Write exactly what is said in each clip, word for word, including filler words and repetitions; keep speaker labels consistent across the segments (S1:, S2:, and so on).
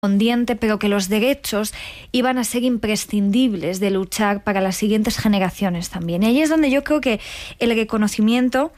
S1: correspondiente, pero que los derechos iban a ser imprescindibles de luchar para las siguientes generaciones también. Y ahí es donde yo creo que el reconocimiento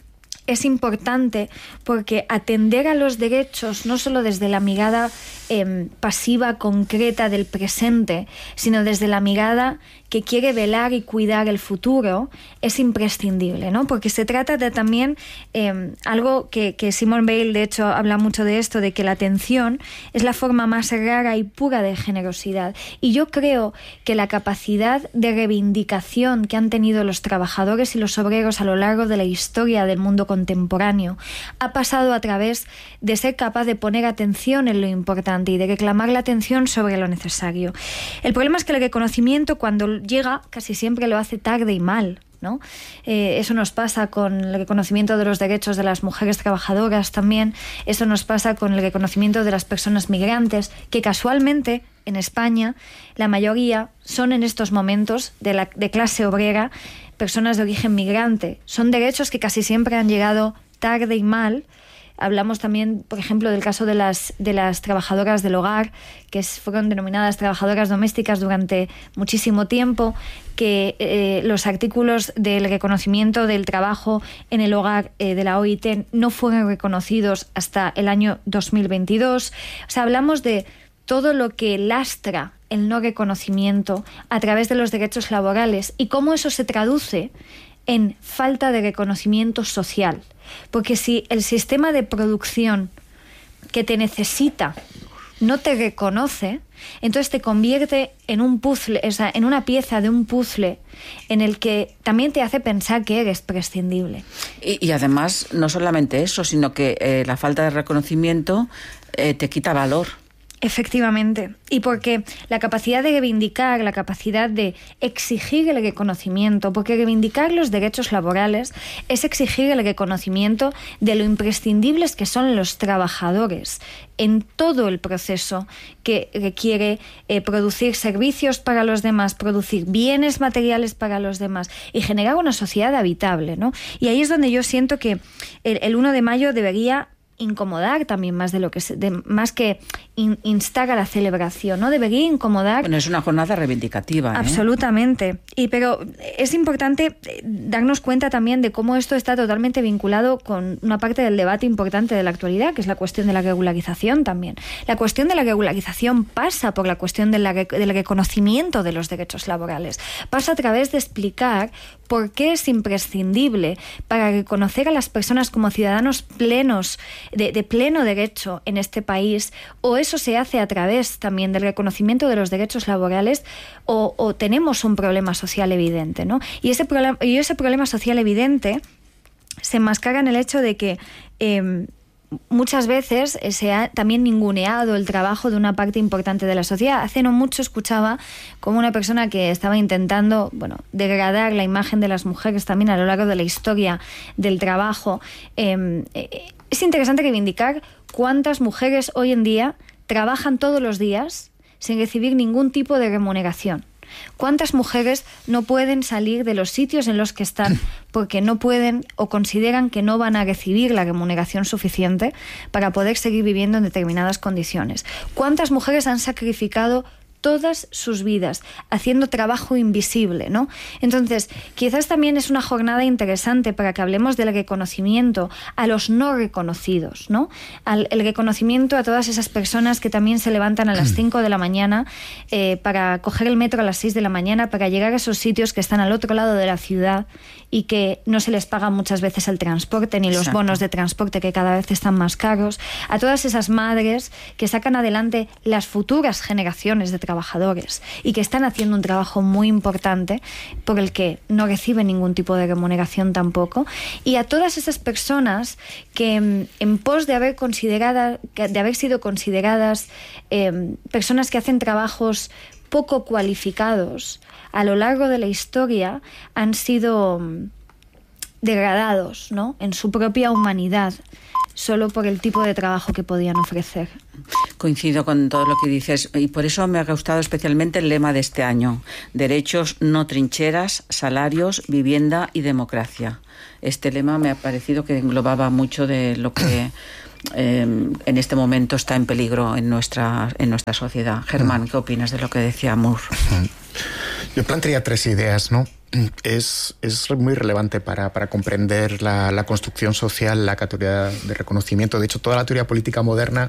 S1: es importante, porque atender a los derechos no solo desde la mirada eh, pasiva, concreta del presente, sino desde la mirada que quiere velar y cuidar el futuro, es imprescindible, ¿no? Porque se trata de también eh, algo que, que Simone Weil, de hecho, habla mucho de esto, de que la atención es la forma más rara y pura de generosidad. Y yo creo que la capacidad de reivindicación que han tenido los trabajadores y los obreros a lo largo de la historia del mundo contemporáneo ha pasado a través de ser capaz de poner atención en lo importante y de reclamar la atención sobre lo necesario. El problema es que el reconocimiento, cuando llega, casi siempre lo hace tarde y mal, ¿no? Eh, eso nos pasa con el reconocimiento de los derechos de las mujeres trabajadoras también. Eso nos pasa con el reconocimiento de las personas migrantes, que casualmente en España la mayoría son en estos momentos de, la, de clase obrera, personas de origen migrante. Son derechos que casi siempre han llegado tarde y mal. Hablamos también, por ejemplo, del caso de las, de las trabajadoras del hogar, que fueron denominadas trabajadoras domésticas durante muchísimo tiempo, que eh, los artículos del reconocimiento del trabajo en el hogar eh, de la O I T no fueron reconocidos hasta el año dos mil veintidós. O sea, hablamos de todo lo que lastra el no reconocimiento a través de los derechos laborales y cómo eso se traduce en falta de reconocimiento social. Porque si el sistema de producción que te necesita no te reconoce, entonces te convierte en un puzzle, o sea, en una pieza de un puzzle en el que también te hace pensar que eres prescindible.
S2: Y, y además, no solamente eso, sino que eh, la falta de reconocimiento eh, te quita valor.
S1: Efectivamente, y porque la capacidad de reivindicar, la capacidad de exigir el reconocimiento, porque reivindicar los derechos laborales es exigir el reconocimiento de lo imprescindibles que son los trabajadores en todo el proceso que requiere eh, producir servicios para los demás, producir bienes materiales para los demás y generar una sociedad habitable, ¿no? Y ahí es donde yo siento que el, el uno de mayo debería incomodar también más de lo que se, de, más que in, instar a la celebración, ¿no? Debería incomodar.
S2: Bueno, es una jornada reivindicativa, ¿eh?
S1: Absolutamente. Y pero es importante darnos cuenta también de cómo esto está totalmente vinculado con una parte del debate importante de la actualidad, que es la cuestión de la regularización también. La cuestión de la regularización pasa por la cuestión de la, del reconocimiento de los derechos laborales. Pasa a través de explicar por qué es imprescindible para reconocer a las personas como ciudadanos plenos, de, de pleno derecho en este país, o eso se hace a través también del reconocimiento de los derechos laborales, o, o tenemos un problema social evidente, ¿no? Y ese problema, y ese problema social evidente se enmascara en el hecho de que eh, muchas veces se ha también ninguneado el trabajo de una parte importante de la sociedad. Hace no mucho escuchaba como una persona que estaba intentando, bueno, degradar la imagen de las mujeres también a lo largo de la historia del trabajo. Eh, eh, es interesante reivindicar cuántas mujeres hoy en día trabajan todos los días sin recibir ningún tipo de remuneración. ¿Cuántas mujeres no pueden salir de los sitios en los que están porque no pueden o consideran que no van a recibir la remuneración suficiente para poder seguir viviendo en determinadas condiciones? ¿Cuántas mujeres han sacrificado todas sus vidas haciendo trabajo invisible, ¿no? Entonces, quizás también es una jornada interesante para que hablemos del reconocimiento a los no reconocidos, ¿no? Al, el reconocimiento a todas esas personas que también se levantan a las cinco de la mañana eh, para coger el metro a las seis de la mañana, para llegar a esos sitios que están al otro lado de la ciudad y que no se les paga muchas veces el transporte ni los
S2: Exacto.
S1: bonos de transporte, que cada vez están más caros. A todas esas madres que sacan adelante las futuras generaciones de trabajadores y que están haciendo un trabajo muy importante por el que no reciben ningún tipo de remuneración tampoco, y a todas esas personas que en pos de haber considerada, de haber sido consideradas eh, personas que hacen trabajos poco cualificados a lo largo de la historia han sido degradados, ¿no?, en su propia humanidad, solo por el tipo de trabajo que podían ofrecer.
S2: Coincido con todo lo que dices, y por eso me ha gustado especialmente el lema de este año: derechos, no trincheras, salarios, vivienda y democracia. Este lema me ha parecido que englobaba mucho de lo que eh, en este momento está en peligro en nuestra, en nuestra sociedad. Germán, ¿qué opinas de lo que decía Moore?
S3: Yo plantearía tres ideas, ¿no? Es, es muy relevante para, para comprender la, la construcción social, la categoría de reconocimiento. De hecho, toda la teoría política moderna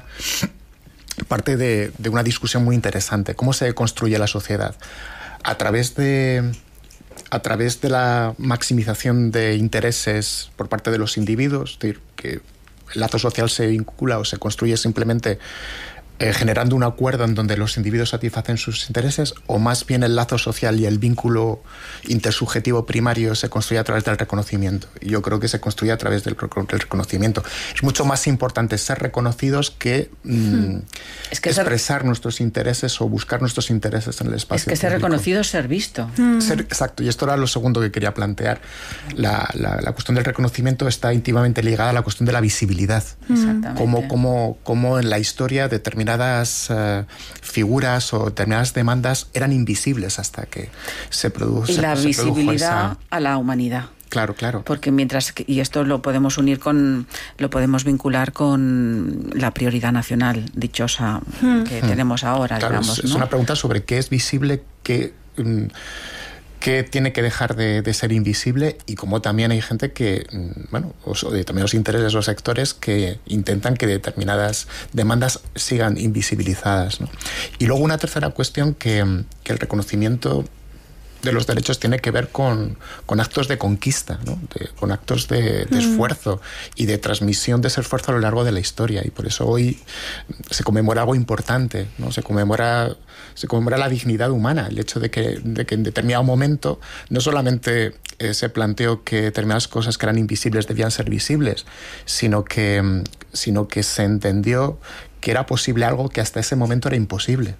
S3: parte de, de una discusión muy interesante. ¿Cómo se construye la sociedad? A través de, a través de la maximización de intereses por parte de los individuos, es decir, que el lazo social se vincula o se construye simplemente Eh, generando un acuerdo en donde los individuos satisfacen sus intereses, o más bien el lazo social y el vínculo intersubjetivo primario se construye a través del reconocimiento. Y yo creo que se construye a través del, del reconocimiento. Es mucho más importante ser reconocidos que, mm, es que expresar ser... nuestros intereses o buscar nuestros intereses en el espacio.
S2: Es que ser
S3: público.
S2: reconocido es ser visto.
S3: Mm. Ser, exacto, y esto era lo segundo que quería plantear. La, la, la cuestión del reconocimiento está íntimamente ligada a la cuestión de la visibilidad.
S2: Exactamente.
S3: Como, como, como en la historia determinadas uh, figuras o determinadas demandas eran invisibles hasta que se produjo.
S2: Y la
S3: se, se
S2: visibilidad
S3: esa...
S2: a la humanidad.
S3: Claro, claro.
S2: Porque mientras que, y esto lo podemos unir con, lo podemos vincular con la prioridad nacional dichosa hmm. que hmm. tenemos ahora,
S3: claro,
S2: digamos,
S3: es,
S2: ¿no?
S3: Es una pregunta sobre qué es visible, qué um, que tiene que dejar de, de ser invisible, y como también hay gente que, bueno, o de determinados intereses o sectores que intentan que determinadas demandas sigan invisibilizadas, ¿no? Y luego una tercera cuestión que, que el reconocimiento de los derechos tiene que ver con, con actos de conquista, ¿no? De, con actos de, de esfuerzo y de transmisión de ese esfuerzo a lo largo de la historia, y por eso hoy se conmemora algo importante, ¿no? Se conmemora, se conmemora la dignidad humana, el hecho de que, de que en determinado momento no solamente eh, se planteó que determinadas cosas que eran invisibles debían ser visibles, sino que, sino que se entendió que era posible algo que hasta ese momento era imposible.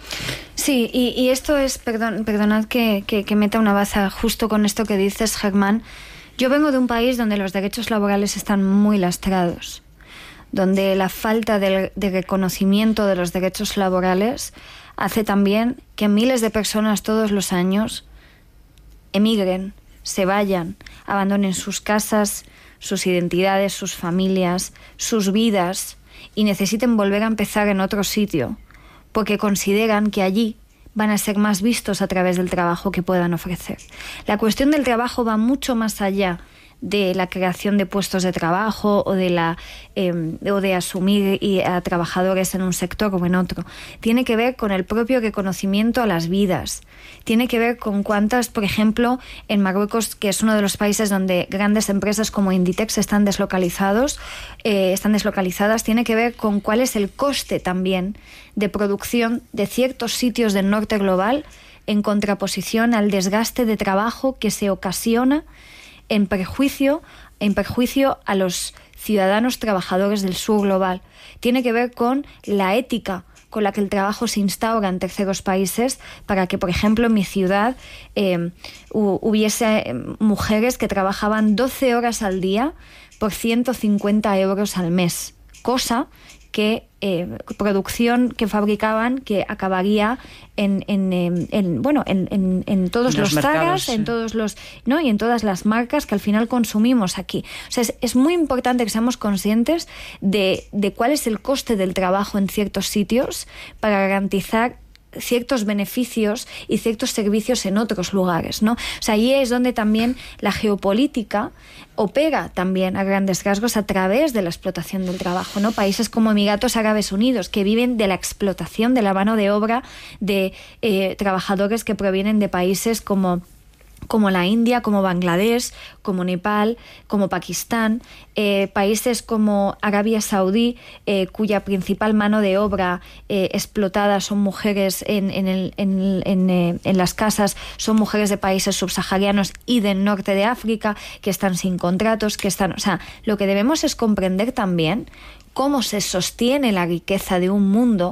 S1: Sí, y, y esto es, perdón, perdonad que, que, que meta una baza justo con esto que dices, Germán. Yo vengo de un país donde los derechos laborales están muy lastrados, donde la falta de, de reconocimiento de los derechos laborales hace también que miles de personas todos los años emigren, se vayan, abandonen sus casas, sus identidades, sus familias, sus vidas, y necesiten volver a empezar en otro sitio, porque consideran que allí van a ser más vistos a través del trabajo que puedan ofrecer. La cuestión del trabajo va mucho más allá de la creación de puestos de trabajo o de, la, eh, o de asumir y a trabajadores en un sector o en otro. Tiene que ver con el propio reconocimiento a las vidas. Tiene que ver con cuántas, por ejemplo, en Marruecos, que es uno de los países donde grandes empresas como Inditex están deslocalizados, eh, están deslocalizadas, tiene que ver con cuál es el coste también de producción de ciertos sitios del norte global en contraposición al desgaste de trabajo que se ocasiona en perjuicio, en perjuicio a los ciudadanos trabajadores del sur global. Tiene que ver con la ética con la que el trabajo se instaura en terceros países para que, por ejemplo, en mi ciudad eh, hubiese mujeres que trabajaban doce horas al día por ciento cincuenta euros al mes, cosa que eh, producción que fabricaban que acabaría en, en, en, en bueno en, en, en todos los, los Zaras, sí. en todos los no y en todas las marcas que al final consumimos aquí. O sea, es, es muy importante que seamos conscientes de, de cuál es el coste del trabajo en ciertos sitios para garantizar ciertos beneficios y ciertos servicios en otros lugares, ¿no? O sea, ahí es donde también la geopolítica opera también a grandes rasgos a través de la explotación del trabajo, ¿no? Países como Emiratos Árabes Unidos, que viven de la explotación de la mano de obra de eh, trabajadores que provienen de países como como la India, como Bangladesh, como Nepal, como Pakistán, eh, países como Arabia Saudí, eh, cuya principal mano de obra eh, explotada son mujeres en, en, el, en, en, eh, en las casas, son mujeres de países subsaharianos y del norte de África, que están sin contratos, que están... O sea, lo que debemos es comprender también cómo se sostiene la riqueza de un mundo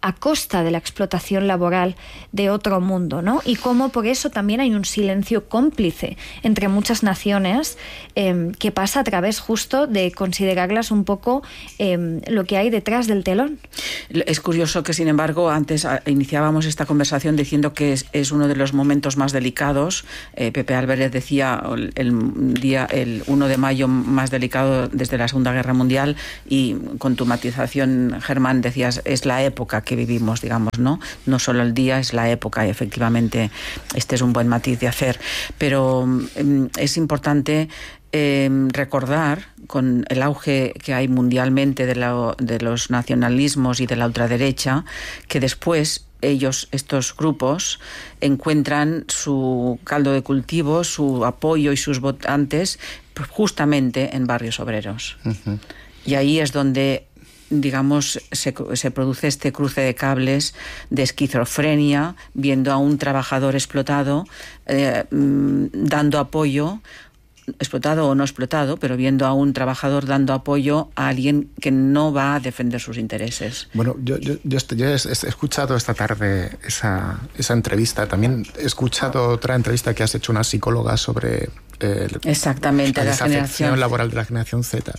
S1: a costa de la explotación laboral de otro mundo, ¿no? Y cómo por eso también hay un silencio cómplice entre muchas naciones eh, que pasa a través justo de considerarlas un poco eh, lo que hay detrás del telón.
S2: Es curioso que, sin embargo, antes iniciábamos esta conversación diciendo que es, es uno de los momentos más delicados. Eh, Pepe Álvarez decía el, el día el uno de mayo más delicado desde la Segunda Guerra Mundial, y con tu matización, Germán, decías es la época que vivimos, digamos, ¿no? No solo el día, es la época, y efectivamente este es un buen matiz de hacer. Pero eh, es importante Eh, recordar, con el auge que hay mundialmente de, la, de los nacionalismos y de la ultraderecha, que después ellos, estos grupos, encuentran su caldo de cultivo, su apoyo y sus votantes justamente en barrios obreros. Uh-huh. Y ahí es donde, digamos, se, se produce este cruce de cables de esquizofrenia, viendo a un trabajador explotado, eh, dando apoyo, explotado o no explotado, pero viendo a un trabajador dando apoyo a alguien que no va a defender sus intereses.
S3: Bueno, yo, yo, yo, yo he, he escuchado esta tarde esa, esa entrevista. También he escuchado otra entrevista que has hecho una psicóloga sobre eh,
S2: Exactamente,
S3: la
S2: la
S3: desafección
S2: generación
S3: laboral de la generación Z.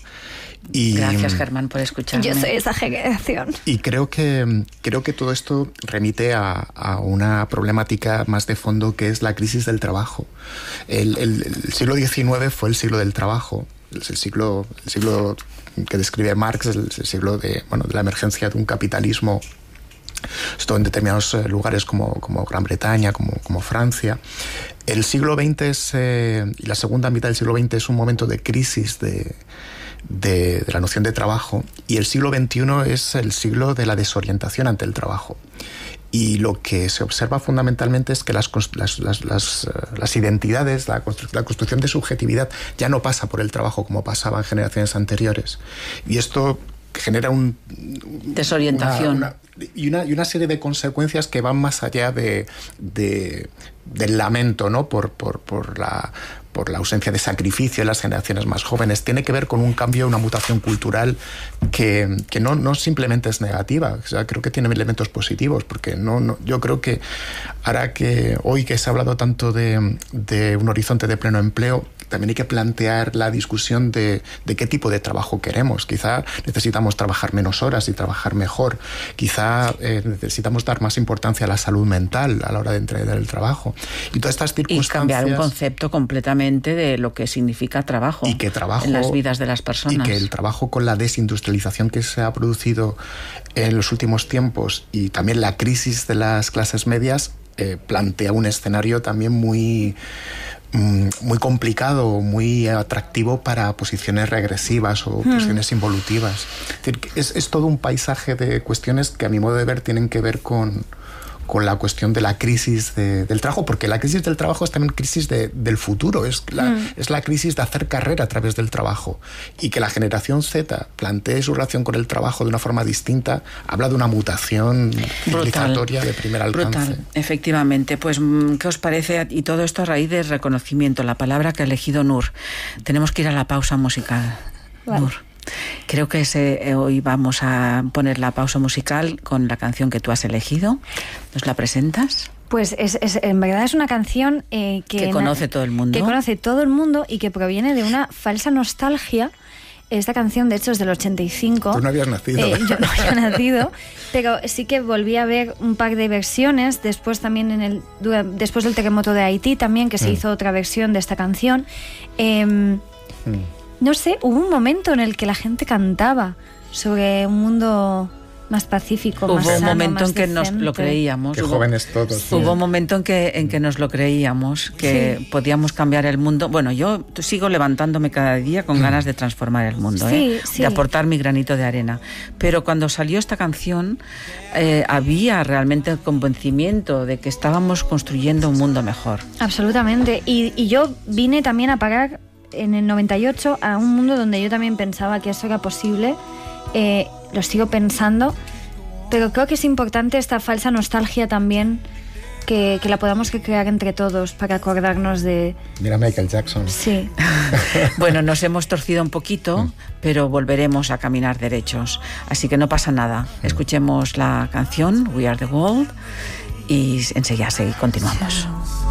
S3: Y,
S2: gracias, Germán, por escucharme.
S1: Yo soy esa generación.
S3: Y creo que, creo que todo esto remite a, a una problemática más de fondo, que es la crisis del trabajo. El, el, el siglo diecinueve fue el siglo del trabajo, el siglo, el siglo que describe Marx, el, el siglo de, bueno, de la emergencia de un capitalismo. Esto en determinados lugares como, como Gran Bretaña, como, como Francia. El siglo veinte es, eh, y la segunda mitad del siglo veinte es un momento de crisis de... De, de la noción de trabajo, y el siglo veintiuno es el siglo de la desorientación ante el trabajo. Y lo que se observa fundamentalmente es que las, las, las, las, las identidades, la, constru la construcción de subjetividad ya no pasa por el trabajo como pasaba en generaciones anteriores. Y esto genera un...
S2: desorientación.
S3: Una, una, y, una, y una serie de consecuencias que van más allá de, de, del lamento, ¿no? por, por, por la... por la ausencia de sacrificio en las generaciones más jóvenes. Tiene que ver con un cambio, una mutación cultural que, que no, no simplemente es negativa. O sea, creo que tiene elementos positivos, porque no, no, yo creo que ahora que hoy que se ha hablado tanto de, de un horizonte de pleno empleo, también hay que plantear la discusión de, de qué tipo de trabajo queremos. Quizá necesitamos trabajar menos horas y trabajar mejor. Quizá eh, necesitamos dar más importancia a la salud mental a la hora de entregar el trabajo. Y todas estas circunstancias...
S2: Y cambiar un concepto completamente de lo que significa trabajo,
S3: y que trabajo
S2: en las vidas de las personas.
S3: Y que el trabajo, con la desindustrialización que se ha producido en los últimos tiempos, y también la crisis de las clases medias, eh, plantea un escenario también muy... muy complicado, muy atractivo para posiciones regresivas o hmm. posiciones involutivas. Es, decir, es, es todo un paisaje de cuestiones que, a mi modo de ver, tienen que ver con, con la cuestión de la crisis de, del trabajo, porque la crisis del trabajo es también crisis de, del futuro, es la, mm. es la crisis de hacer carrera a través del trabajo, y que la generación Z plantee su relación con el trabajo de una forma distinta, habla de una mutación civilizatoria de primer alcance.
S2: Brutal, efectivamente. Pues, ¿qué os parece? Y todo esto a raíz del reconocimiento, la palabra que ha elegido Nur. Tenemos que ir a la pausa musical. Vale. Nur. Creo que ese, eh, hoy vamos a poner la pausa musical con la canción que tú has elegido. ¿Nos la presentas?
S1: Pues es, es, en verdad es una canción eh, que,
S2: que conoce todo el mundo.
S1: Que conoce todo el mundo y que proviene de una falsa nostalgia. Esta canción, de hecho, es del ochenta y cinco.
S3: Tú no habías nacido.
S1: Eh, yo no había nacido, pero sí que volví a ver un par de versiones. Después también, en el, después del terremoto de Haití, también, que se mm. hizo otra versión de esta canción. Eh, mm. No sé, hubo un momento en el que la gente cantaba sobre un mundo más pacífico,
S2: hubo
S1: más sano,
S2: un momento
S1: más
S2: en que
S1: decente.
S2: Nos lo creíamos.
S3: Qué
S2: hubo,
S3: jóvenes todos.
S2: Sí. Hubo un momento en que, en que nos lo creíamos, que sí. podíamos cambiar el mundo. Bueno, yo sigo levantándome cada día con ganas de transformar el mundo,
S1: sí,
S2: ¿eh?
S1: sí.
S2: de aportar mi granito de arena. Pero cuando salió esta canción, eh, había realmente el convencimiento de que estábamos construyendo un mundo mejor.
S1: Absolutamente. Y, y yo vine también a parar en el noventa y ocho a un mundo donde yo también pensaba que eso era posible. Eh, lo sigo pensando, pero creo que es importante esta falsa nostalgia también, que, que la podamos crear entre todos para acordarnos de...
S3: Mira Michael Jackson.
S1: Sí.
S2: Bueno, nos hemos torcido un poquito, pero volveremos a caminar derechos. Así que no pasa nada. Escuchemos la canción We Are the World y enseguida sí, continuamos.